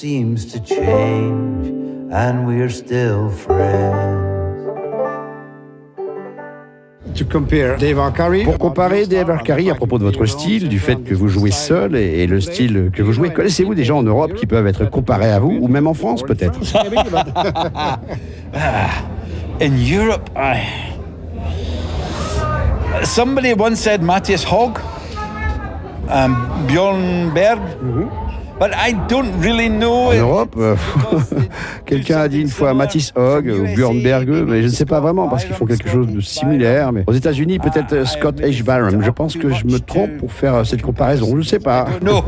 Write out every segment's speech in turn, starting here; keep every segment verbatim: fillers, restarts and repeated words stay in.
seems to change, and we're still friends. Pour comparer Dave Arcari à propos de votre style, du fait que vous jouez seul et, et le style que vous jouez, connaissez-vous des gens en Europe qui peuvent être comparés à vous, ou même en France peut-être? In Europe, I... somebody once said Matthias Hogg, um, Björn Berg. Mm-hmm. But I don't really know. En Europe, euh, quelqu'un a dit une fois Mathis Hogg ou Björn Berge, mais je ne sais pas vraiment parce qu'ils font quelque chose de similaire. Mais aux États-Unis, peut-être Scott H. Barham. Je pense que je me trompe pour faire cette comparaison. Je ne sais pas. No.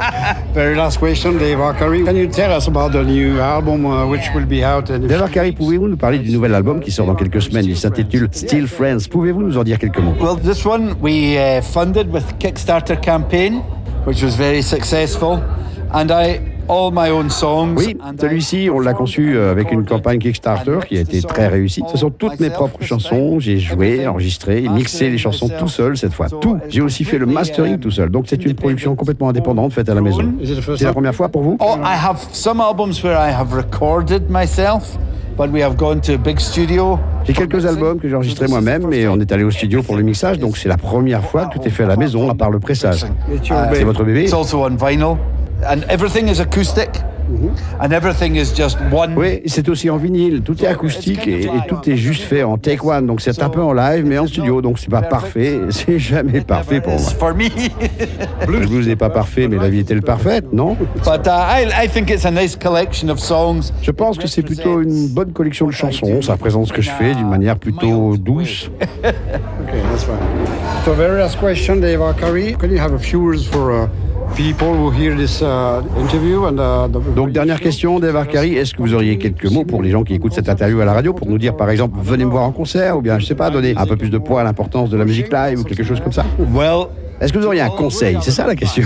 Very last question, Dave Arcari. Can you tell us about the new album uh, which will be out? In Dave Arcari, pouvez-vous nous parler du nouvel album qui sort dans quelques semaines? Il s'intitule Still Friends. Pouvez-vous nous en dire quelques mots? Well, this one we uh, funded with Kickstarter campaign, which was very successful. And I, all my own songs. Oui, celui-ci, on l'a conçu avec une campagne Kickstarter qui a été très réussie. Ce sont toutes mes propres chansons. J'ai joué, enregistré, mixé les chansons tout seul cette fois. Tout. J'ai aussi fait le mastering tout seul. Donc c'est une production complètement indépendante faite à la maison. C'est la première fois pour vous? Oh, I have some albums where I have recorded myself. But we have gone to a big studio. J'ai quelques albums que j'ai enregistrés moi-même, mais on est allé au studio pour le mixage, donc c'est la première fois que tout est fait à la maison, à part le pressage. Uh, c'est votre bébé? It's also on vinyl, and everything is acoustic. Mm-hmm. And everything is just one. Oui, c'est aussi en vinyle, tout est acoustique et, et tout est juste fait en take one, donc c'est un peu en live mais en studio, donc c'est pas parfait, c'est jamais parfait pour moi. For me. Le blues n'est pas parfait, mais la vie est-elle parfaite, non? But uh, I, I think it's a nice collection of songs. Je pense que c'est plutôt une bonne collection de chansons, ça représente ce que je fais d'une manière plutôt douce. Okay, that's fine. So very last question, Dave Arcari. Can you have a few words for uh, people who hear this uh, interview and uh, the... Donc dernière question, Dave Arcari, est-ce que vous auriez quelques mots pour les gens qui écoutent cette interview à la radio, pour nous dire par exemple venez me voir en concert, ou bien je sais pas, donner un peu plus de poids à l'importance de la musique live ou quelque chose comme ça? Well, est-ce que vous auriez un conseil? C'est ça la question.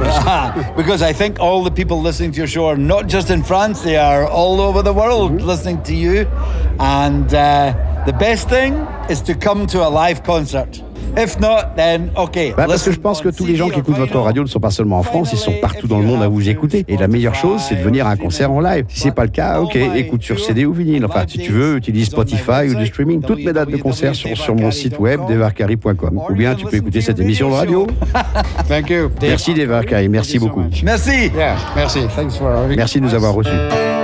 Because I think all the people listening to your show are not just in France, they are all over the world mm-hmm. listening to you, and uh, the best thing is to come to a live concert. If not, then okay. Bah parce que je pense que tous les gens qui écoutent votre radio ne sont pas seulement en France, ils sont partout dans le monde à vous écouter. Et la meilleure chose, c'est de venir à un concert en live. Si c'est pas le cas, ok, écoute sur C D ou vinyle. Enfin, si tu veux, utilise Spotify ou du streaming. Toutes mes dates de concert sont sur mon site web, dave arcari point com. Ou bien tu peux écouter cette émission de radio. Thank you. Merci Dave Arcari, merci beaucoup. Merci. Yeah, merci. Thanks for having... Merci de nous avoir reçus.